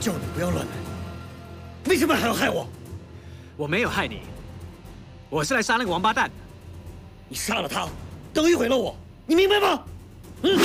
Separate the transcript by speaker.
Speaker 1: 叫你不要乱来，为什么还要害我？
Speaker 2: 我没有害你，我是来杀那个王八蛋的。
Speaker 1: 你杀了他，等于毁了我，你明白吗？